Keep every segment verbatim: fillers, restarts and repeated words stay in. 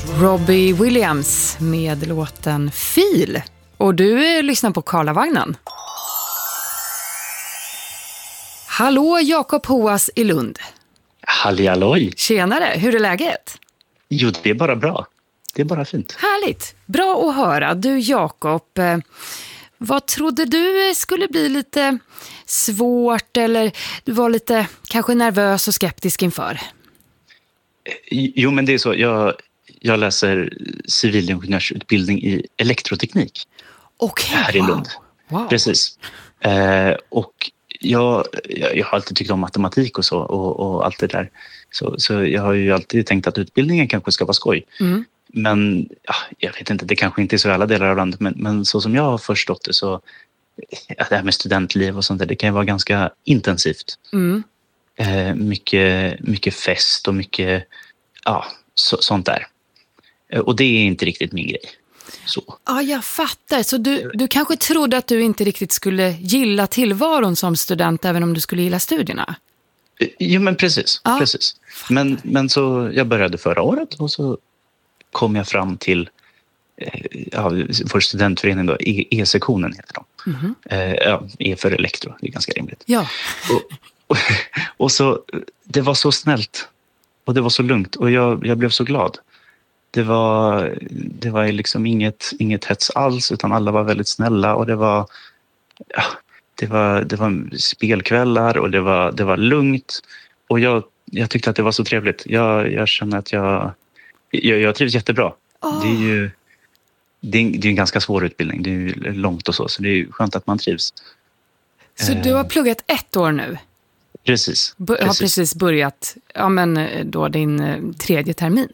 Robbie Williams med låten Fil. Och du lyssnar på Karlavagnen. Hallå, Jakob Hoas i Lund. Hallihalloj. Tjenare, hur är läget? Jo, det är bara bra. Det är bara fint. Härligt, bra att höra. Du Jakob, eh, vad trodde du skulle bli lite svårt eller du var lite kanske nervös och skeptisk inför? Jo, men det är så. Jag, jag läser civilingenjörsutbildning i elektroteknik. Okej, här i wow. Lund. Wow. Precis. Eh, och jag, jag, jag har alltid tyckt om matematik och så och, och allt det där. Så, så jag har ju alltid tänkt att utbildningen kanske ska vara skoj. Mm. Men ja, jag vet inte, det kanske inte är så i alla delar av landet. Men, men så som jag har förstått det så, ja, det här med studentliv och sånt där, det kan ju vara ganska intensivt. Mm. Eh, mycket, mycket fest och mycket, ja, så, sånt där. Eh, och det är inte riktigt min grej. Så. Ja, jag fattar. Så du, du kanske trodde att du inte riktigt skulle gilla tillvaron som student även om du skulle gilla studierna? Jo, men precis. Ja. precis. Men, men så jag började förra året och så kom jag fram till ja, vår studentförening då, E- E-sektionen heter de. Mm-hmm. Eh, ja, E för elektro, det är ganska rimligt. Ja. Och, och, och så, det var så snällt och det var så lugnt och jag, jag blev så glad. Det var, det var liksom inget, inget hets alls utan alla var väldigt snälla och det var, ja, det var, det var spelkvällar och det var, det var lugnt och jag, jag tyckte att det var så trevligt. Jag, jag känner att jag, jag, jag trivs jättebra. Oh. Det är ju det är, det är en ganska svår utbildning. Det är ju långt och så, så det är ju skönt att man trivs. Så du har pluggat ett år nu? Precis. B- har precis. precis börjat, ja men då din tredje termin?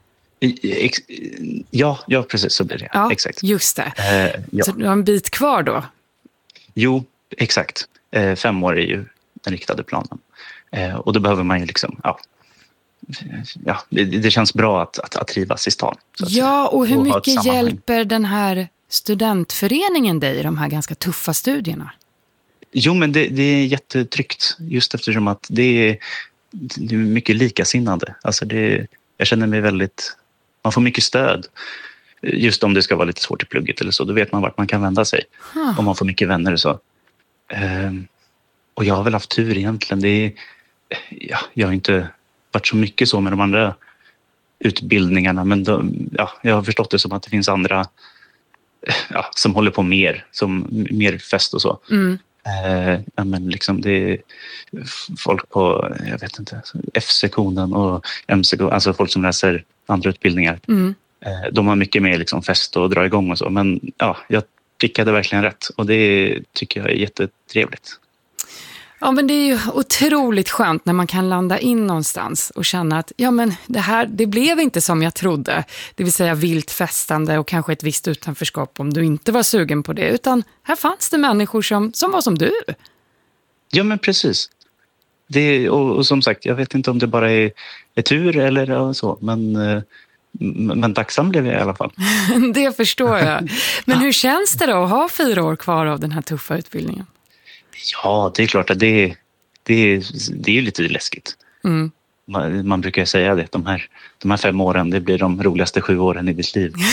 Ja, ja precis så blir det. Ja, exakt. Just det. Eh, ja. Så du har en bit kvar då? Jo, exakt. Eh, fem år är ju den riktade planen. Eh, och då behöver man ju liksom, ja, ja det, det känns bra att, att, att trivas i stan. Så att ja, säga. och hur och mycket hjälper den här studentföreningen dig i de här ganska tuffa studierna? Jo, men det, det är jättetryggt just eftersom att det är, det är mycket likasinnande. Alltså det, jag känner mig väldigt, man får mycket stöd. Just om det ska vara lite svårt i plugget eller så, då vet man vart man kan vända sig. Huh. Om man får mycket vänner och så. Um, och jag har väl haft tur egentligen. Det är, ja, jag har inte varit så mycket så med de andra utbildningarna. Men de, ja, jag har förstått det som att det finns andra ja, som håller på mer. Som mer fest och så. Mm. Uh, ja, men liksom det är folk på, jag vet inte, F-sektionen och M-sektionen. Alltså folk som läser andra utbildningar. Mm. De har mycket mer liksom fest och dra igång och så. Men ja, jag prickade verkligen rätt. Och det tycker jag är jättetrevligt. Ja, men det är ju otroligt skönt när man kan landa in någonstans och känna att ja, men det här, det blev inte som jag trodde. Det vill säga vilt festande och kanske ett visst utanförskap om du inte var sugen på det. Utan här fanns det människor som, som var som du. Ja, men precis. Det, och, och som sagt, jag vet inte om det bara är, är tur eller så. Men... Men tacksam blev jag i alla fall. Det förstår jag. Men hur känns det då att ha fyra år kvar av den här tuffa utbildningen? Ja, det är klart att det, det, det är ju lite läskigt. Mm. Man, man brukar säga det. De här, de här fem åren, det blir de roligaste sju åren i ditt liv.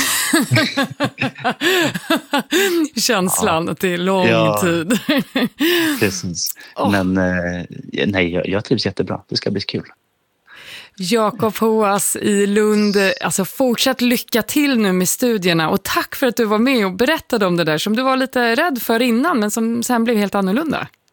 Känslan ja. Att det är lång ja, tid. Precis. Oh. Men nej, jag, jag trivs jättebra. Det ska bli kul. Jakob Hoas i Lund, alltså fortsatt lycka till nu med studierna och tack för att du var med och berättade om det där som du var lite rädd för innan men som sen blev helt annorlunda.